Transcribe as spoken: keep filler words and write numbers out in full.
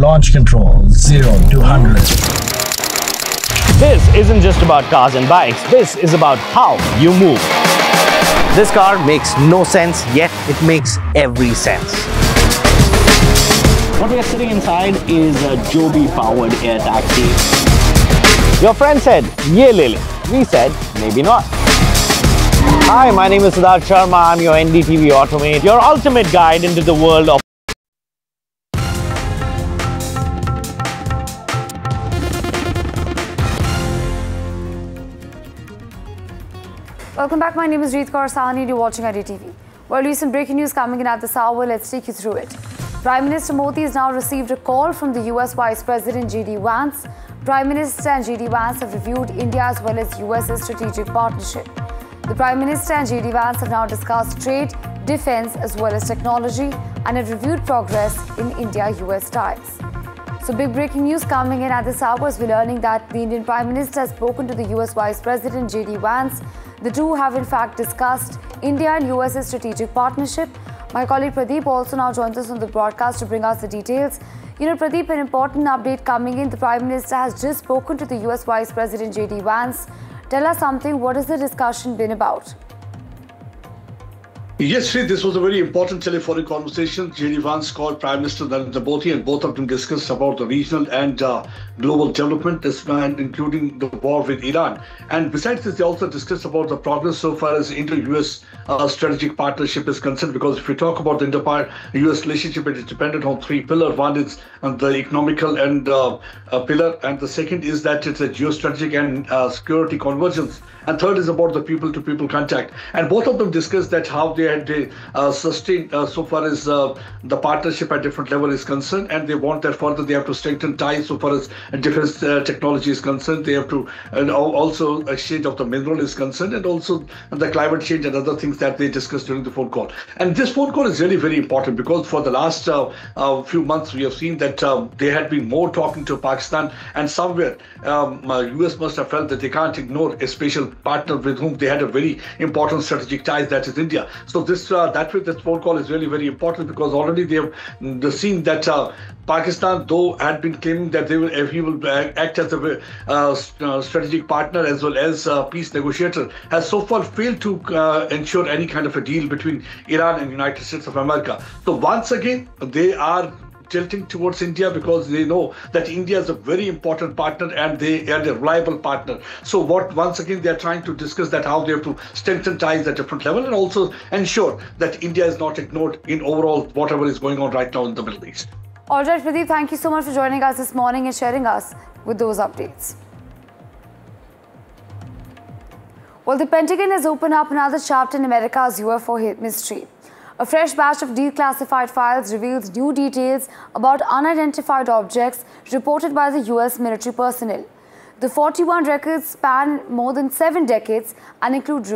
Launch control zero to one hundred. This isn't just about cars and bikes, this is about how you move. This car makes no sense, yet it makes every sense. What we are sitting inside is a Joby-powered air taxi. Your friend said, "Ye le le." We said, maybe not. Hi, my name is Siddharth Sharma. I'm your N D T V Automate, your ultimate guide into the world of Welcome back. My name is Reet Kaur Sahni and you're watching I D T V. Well, recent breaking news coming in at this hour. Let's take you through it. Prime Minister Modi has now received a call from the U S Vice President J D Vance. Prime Minister and J D Vance have reviewed India as well as U S's strategic partnership. The Prime Minister and J D Vance have now discussed trade, defense as well as technology and have reviewed progress in India-U S ties. So big breaking news coming in at this hour as we're learning that the Indian Prime Minister has spoken to the U S Vice President J D Vance. The two have in fact discussed India and U S's strategic partnership. My colleague Pradeep also now joins us on the broadcast to bring us the details. You know, Pradeep, an important update coming in. The Prime Minister has just spoken to the U S Vice President J D Vance. Tell us something. What has the discussion been about? Yes, Sri, this was a very important telephonic conversation. J D Vance called Prime Minister Narendra Modi and both of them discussed about the regional and uh, global development, and including the war with Iran. And besides this, they also discussed about the progress so far as Indo-U S uh, strategic partnership is concerned. Because if we talk about the Indo-U S relationship, it is dependent on three pillars. One is uh, the economical and uh, uh, pillar, and the second is that it's a geostrategic and uh, security convergence. And third is about the people-to-people contact. And both of them discussed that how they had uh, sustained uh, so far as uh, the partnership at different level is concerned, and they want that further. They have to strengthen ties so far as defense uh, technology is concerned. They have to and also exchange of the mineral is concerned, and also the climate change and other things that they discussed during the phone call. And this phone call is really very important because for the last uh, uh, few months we have seen that um, they had been more talking to Pakistan, and somewhere um, uh, U S must have felt that they can't ignore a special partner with whom they had a very important strategic ties, that is India. So this uh, that way this phone call is really very important because already they have the seen that uh, Pakistan, though had been claiming that they will if he will act as a uh, strategic partner as well as a peace negotiator, has so far failed to uh, ensure any kind of a deal between Iran and United States of America. So once again they are tilting towards India because they know that India is a very important partner and they are a reliable partner. So what once again they are trying to discuss that how they have to strengthen ties at different level and also ensure that India is not ignored in overall whatever is going on right now in the Middle East. All right, Pradeep, thank you so much for joining us this morning and sharing us with those updates. Well, the Pentagon has opened up another chapter in America's U F O mystery. A fresh batch of declassified files reveals new details about unidentified objects reported by the U S military personnel. The forty-one records span more than seven decades and include